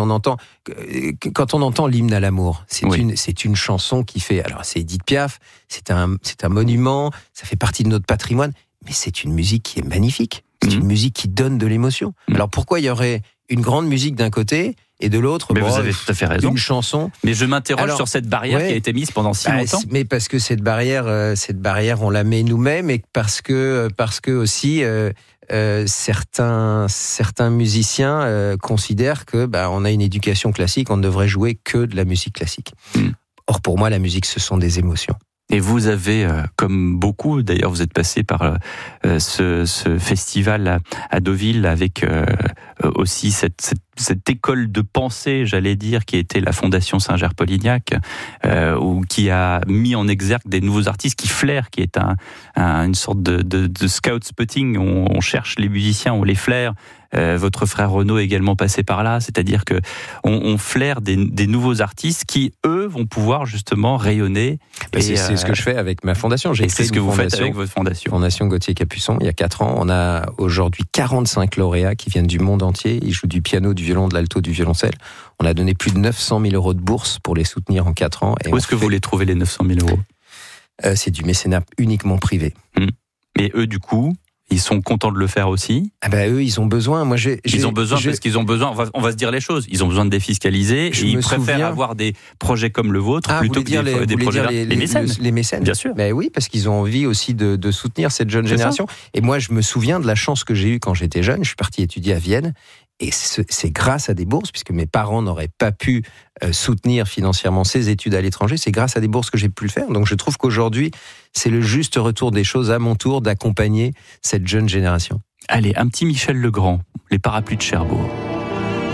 on entend l'hymne à l'amour, c'est une chanson qui fait, alors c'est Édith Piaf, c'est un monument, ça fait partie de notre patrimoine, mais c'est une musique qui est magnifique. C'est une musique qui donne de l'émotion. Alors pourquoi il y aurait une grande musique d'un côté et de l'autre, mais vous avez tout à fait raison, une chanson. Mais je m'interroge sur cette barrière qui a été mise pendant si longtemps. Mais parce que cette barrière, on la met nous-mêmes, et parce que aussi certains musiciens considèrent que on a une éducation classique, on ne devrait jouer que de la musique classique. Or pour moi, la musique, ce sont des émotions. Et vous avez, comme beaucoup, d'ailleurs, vous êtes passé par ce festival à Deauville avec aussi cette école de pensée, j'allais dire, qui était la Fondation Saint-Gerre-Polignac, ou qui a mis en exergue des nouveaux artistes, qui flairent, qui est une sorte de scout spotting. On cherche les musiciens, on les flaire. Votre frère Renaud est également passé par là, c'est-à-dire que on flaire des nouveaux artistes qui, eux, vont pouvoir justement rayonner. C'est ce que je fais avec ma fondation. C'est ce que vous faites avec votre fondation. Fondation Gauthier Capuçon, il y a 4 ans. On a aujourd'hui 45 lauréats qui viennent du monde entier. Ils jouent du piano, du violon, de l'alto, du violoncelle. On a donné plus de 900 000 euros de bourse pour les soutenir en 4 ans. Où est-ce que vous les trouvez, les 900 000 euros ? C'est du mécénat uniquement privé. Et eux, du coup, ils sont contents de le faire aussi. Eux, ils ont besoin. Ils ont besoin parce qu'ils ont besoin. On va se dire les choses. Ils ont besoin de défiscaliser. Et ils préfèrent avoir des projets comme le vôtre plutôt que des projets. Les mécènes. Les mécènes. Bien sûr. Oui, parce qu'ils ont envie aussi de soutenir cette jeune génération. Et moi, je me souviens de la chance que j'ai eue quand j'étais jeune. Je suis parti étudier à Vienne. Et c'est grâce à des bourses, puisque mes parents n'auraient pas pu soutenir financièrement ces études à l'étranger, c'est grâce à des bourses que j'ai pu le faire. Donc je trouve qu'aujourd'hui, c'est le juste retour des choses à mon tour d'accompagner cette jeune génération. Allez, un petit Michel Legrand, les parapluies de Cherbourg.